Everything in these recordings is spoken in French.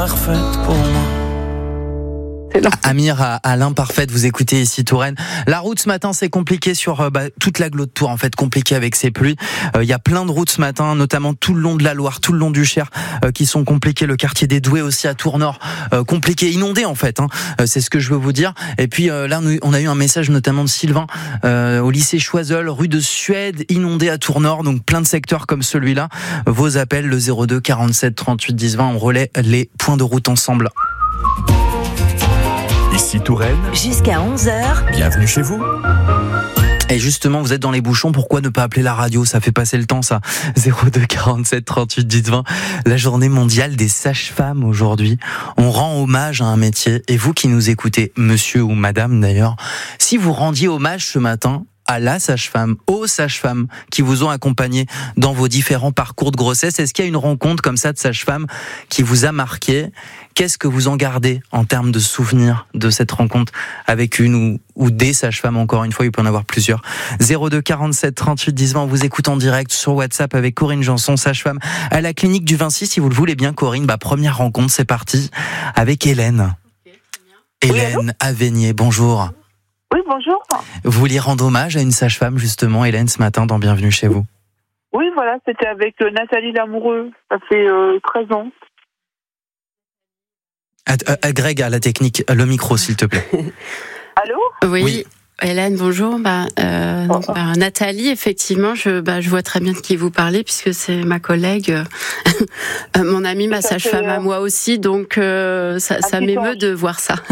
Parfaite pour moi. Amir à l'imparfaite, vous écoutez ici Touraine. La route ce matin c'est compliqué sur toute l'agglo de Tours en fait, compliqué avec ces pluies. Il y a plein de routes ce matin, notamment tout le long de la Loire, tout le long du Cher, qui sont compliquées. Le quartier des Doués aussi à Tours Nord, compliqué, inondé en fait. C'est ce que je veux vous dire. Et puis là on a eu un message notamment de Sylvain au lycée Choiseul, rue de Suède, inondé à Tours Nord. Donc plein de secteurs comme celui-là. Vos appels le 02 47 38 10 20, on relaie les points de route ensemble. Ici Touraine. Jusqu'à 11h. Bienvenue chez vous. Et justement, vous êtes dans les bouchons, pourquoi ne pas appeler la radio ? Ça fait passer le temps, ça. 02 47 38 10 20. La journée mondiale des sages-femmes aujourd'hui. On rend hommage à un métier. Et vous qui nous écoutez, monsieur ou madame d'ailleurs, si vous rendiez hommage ce matin à la sage-femme, aux sages-femmes qui vous ont accompagné dans vos différents parcours de grossesse, est-ce qu'il y a une rencontre comme ça de sage-femme qui vous a marqué ? Qu'est-ce que vous en gardez en termes de souvenirs de cette rencontre avec une ou des sages-femmes, encore une fois, il peut en avoir plusieurs. 02 47 38 10 20, on vous écoute en direct sur WhatsApp avec Corinne Janson, sage-femme à la clinique du Vinci, si vous le voulez bien, Corinne. Première rencontre, c'est parti avec Hélène. Hélène Avenier, bonjour. Oui, bonjour. Vous vouliez rendre hommage à une sage-femme, justement, Hélène, ce matin dans Bienvenue chez vous. Oui, voilà, c'était avec Nathalie Lamoureux. Ça fait 13 ans. Greg, à la technique, le micro, s'il te plaît. Allô ? Oui. Hélène, bonjour. Nathalie, effectivement, je vois très bien de qui vous parlez, puisque c'est ma collègue, mon amie, ma sage-femme à moi aussi, donc ça m'émeut de voir ça.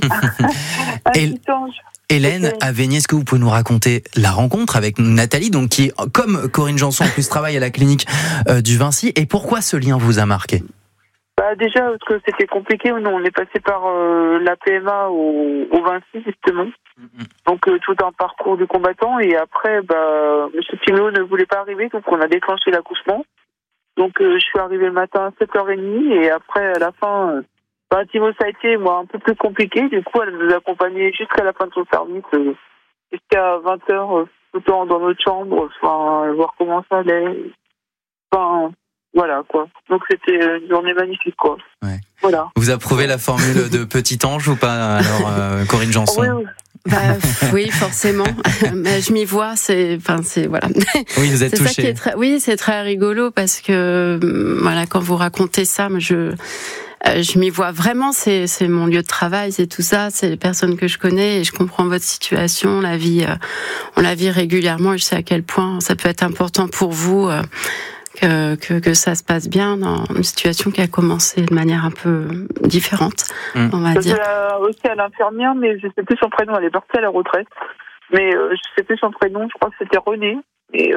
Hélène Avenier, est-ce que vous pouvez nous raconter la rencontre avec Nathalie, donc qui, comme Corinne Janson, en plus travaille à la clinique du Vinci, et pourquoi ce lien vous a marqué ? Déjà, parce que c'était compliqué, on est passé par la PMA au Vinci, justement. Donc, tout un parcours du combattant, et après, M. Timéo ne voulait pas arriver, donc on a déclenché l'accouchement. Donc, je suis arrivée le matin à 7h30, et après, à la fin... Timo, ça a été un peu plus compliqué. Du coup, elle nous a accompagnés jusqu'à la fin de son service, jusqu'à 20h, tout le temps dans notre chambre, voir comment ça allait. Voilà, quoi. Donc, c'était une journée magnifique, quoi. Ouais. Voilà. Vous approuvez la formule de petit ange ou pas, alors, Corinne Janson ? Oui. Oui, forcément. Mais je m'y vois, voilà. Oui, vous êtes touchée. C'est très rigolo parce que, quand vous racontez ça, je m'y vois vraiment, c'est mon lieu de travail, c'est tout ça, c'est les personnes que je connais et je comprends votre situation, on la vit régulièrement et je sais à quel point ça peut être important pour vous que ça se passe bien dans une situation qui a commencé de manière un peu différente, on va dire. Aussi à l'infirmière, mais je sais plus son prénom, elle est partie à la retraite, mais je sais plus son prénom, je crois que c'était René, et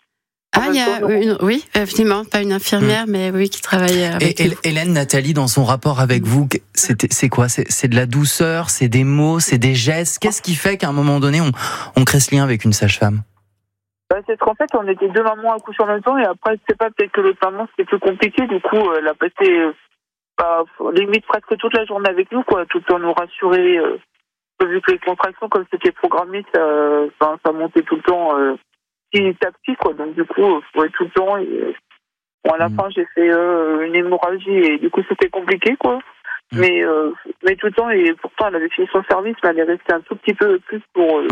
oui, effectivement, pas une infirmière, mais oui, qui travaille avec nous. Hélène, Nathalie, dans son rapport avec vous, c'est quoi ? C'est de la douceur, c'est des mots, c'est des gestes. Qu'est-ce qui fait qu'à un moment donné, on crée ce lien avec une sage-femme ? C'est qu'en fait, on était deux mamans accouchées en même temps, et après, je sais pas, peut-être que l'autre maman, c'était plus compliqué, du coup, elle a passé limite presque toute la journée avec nous, quoi, tout en nous rassurer, vu que les contractions, comme c'était programmé, ça montait tout le temps... petit à petit, quoi. Donc, du coup, tout le temps. Et, à la fin, j'ai fait une hémorragie et du coup, c'était compliqué, quoi. Mais tout le temps, et pourtant, elle avait fini son service, mais elle est restée un tout petit peu plus pour...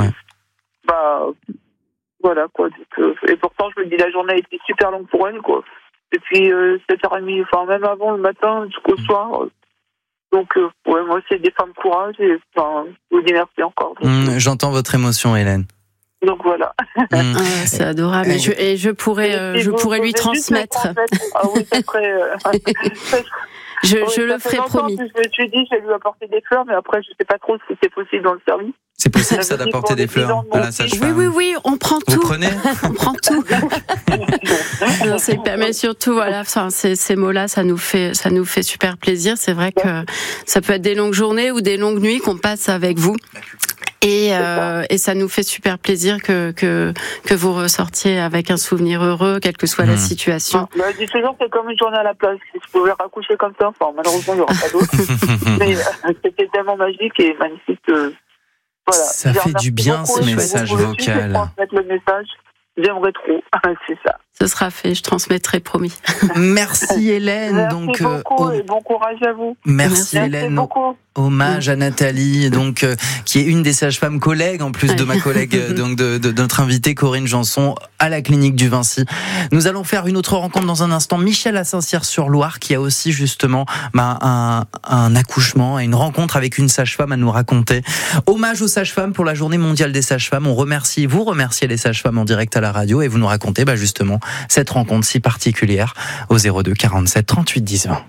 voilà, quoi. Donc, et pourtant, je me dis, la journée a été super longue pour elle, quoi. Depuis 7h30, même avant le matin jusqu'au soir. Donc, moi aussi, des femmes courage et je vous dis merci encore. J'entends votre émotion, Hélène. Donc voilà. C'est adorable. Et je pourrais lui transmettre. Oui, ça serait. Je le ferai, promis. Je me suis dit, je vais lui apporter des fleurs, mais après, je ne sais pas trop si c'est possible dans le service. C'est possible, ça, d'apporter des fleurs à la sage-femme. Oui, on prend tout. Vous prenez ? On prend tout. Non, mais surtout, ces mots-là, ça nous fait super plaisir. C'est vrai que ça peut être des longues journées ou des longues nuits qu'on passe avec vous. Et ça nous fait super plaisir que vous ressortiez avec un souvenir heureux, quelle que soit la situation. Je dis toujours que c'est comme une journée à la plage. Si je pouvais raccoucher comme ça, malheureusement, il n'y aura pas d'autre. Mais c'était tellement magique et magnifique que, voilà. Ça fait du bien, ce message vocal. Transmettre le message, j'aimerais trop. C'est ça. ce sera fait, je transmettrai, promis. Merci Hélène. Merci Donc, beaucoup et bon courage à vous. Merci Hélène. Beaucoup. Hommage à Nathalie, donc qui est une des sages-femmes collègues, en plus de ma collègue, donc de notre invitée Corinne Janson à la clinique du Vinci. Nous allons faire une autre rencontre dans un instant. Michel à Saint-Cyr-sur-Loire, qui a aussi justement un accouchement et une rencontre avec une sage-femme à nous raconter. Hommage aux sages-femmes pour la Journée mondiale des sages-femmes. Vous remerciez les sages-femmes en direct à la radio et vous nous racontez justement cette rencontre si particulière au 02 47 38 10 20.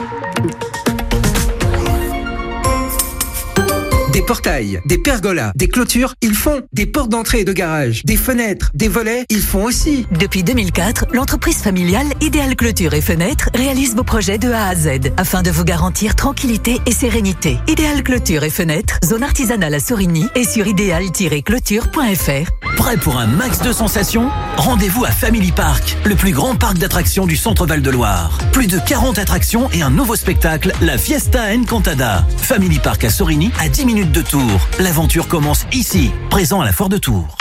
Des portails, des pergolas, des clôtures, ils font. Des portes d'entrée et de garage, des fenêtres, des volets, ils font aussi. Depuis 2004, l'entreprise familiale Idéal Clôture et Fenêtres réalise vos projets de A à Z afin de vous garantir tranquillité et sérénité. Idéal Clôture et Fenêtres, zone artisanale à Sorigny et sur idéal-clôture.fr. Prêt pour un max de sensations ? Rendez-vous à Family Park, le plus grand parc d'attractions du centre Val-de-Loire. Plus de 40 attractions et un nouveau spectacle, la Fiesta Encantada. Family Park à Sorigny, à 10 minutes de Tours. L'aventure commence ici, présent à la Foire de Tours.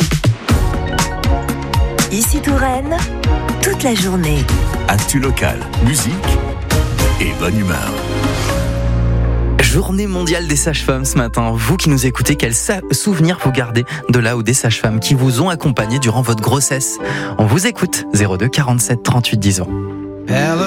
Ici Touraine, toute la journée. Actu local, musique et bonne humeur. Journée mondiale des sages-femmes ce matin. Vous qui nous écoutez, quels souvenirs vous gardez de là ou des sages-femmes qui vous ont accompagné durant votre grossesse ? On vous écoute, 02 47 38 10 ans.